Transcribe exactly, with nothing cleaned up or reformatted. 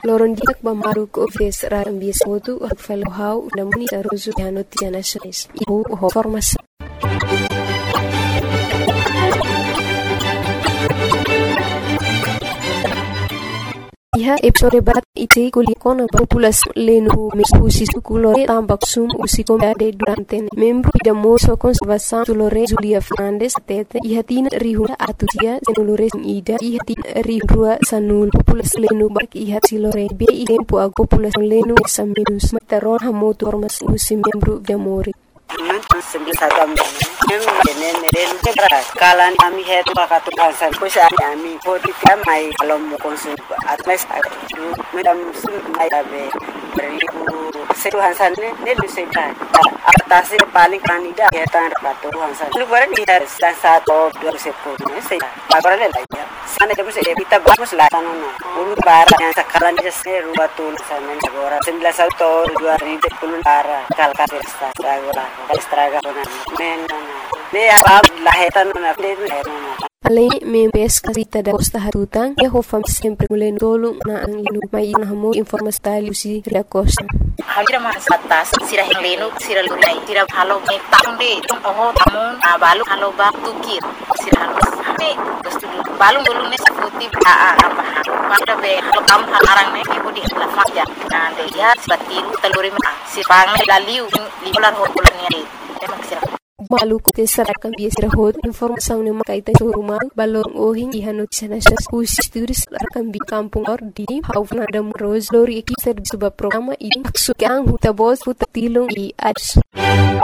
loron dik bamaru ko fes ram bis foto ak fellow how namuni sarozu yanot yanashes iho ho formas Iha episode bat ite kulikona populasi lenu mesusi kulore tambak sum usiko ade durante membro da moso conservação Lore Julia Fernandes tete iha tin rihuna atutia senulure ida iha tin rihua sanul populasi lenu bak iha silore be tempo a populasi lenu samenus mataron hamoto formas usi membro da mori Sembilan satu Nene nene kebra kalan kami hetu pakatu kansan kusa kami poti kami kalau mau konsum atmes aku medam sum mai abe beribu setu hansan ne ne lu setan atas paling kanida hetan patu hansan lu bare di dan satu dua sepu ne se bagora le laya sana de se kita bagus la tanona ulu bara yang sekarang dia se rubatul sana agora sembilan satu dua ribu sepuluh bara kalka desta agora estraga men ne ab lahetan na pleno Alay membes kasita da costa hatutang ya hofam sempre mulen tolu na ang linu may nahamo informas tali si la costa Hamira mas atas sira lenu sira lunai sira halo me tamde tum oho tamun abalu halo ba tukir sira halo me gustu balung bulung ne saputi a a apa pada be halo kam halarang ne ibu di la faja na de ya batiru teluri ma sipang laliu libular ho bulan ni emang sira Maluku tesara kan biasa hot informasi yang makaita rumah balong ohing ihanot sana sa kusis turis akan di kampung or di haufna dam rose lori ekip sebab programa ini maksud yang huta bos huta tilung i ads